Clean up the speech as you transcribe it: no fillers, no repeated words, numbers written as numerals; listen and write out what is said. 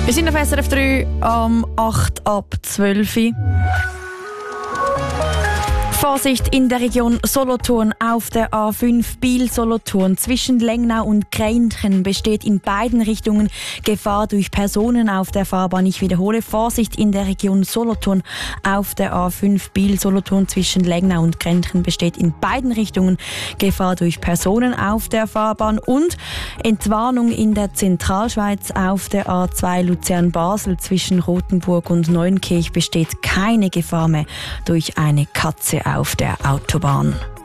Wir sind auf SRF 3 am 8 ab 12 Uhr. Vorsicht in der Region Solothurn auf der A5 Biel-Solothurn. Zwischen Lengnau und Grenchen besteht in beiden Richtungen Gefahr durch Personen auf der Fahrbahn. Ich wiederhole, Vorsicht in der Region Solothurn auf der A5 Biel-Solothurn. Zwischen Lengnau und Grenchen besteht in beiden Richtungen Gefahr durch Personen auf der Fahrbahn. Und Entwarnung in der Zentralschweiz auf der A2 Luzern-Basel. Zwischen Rothenburg und Neunkirch besteht keine Gefahr mehr durch eine Katze auf der Autobahn.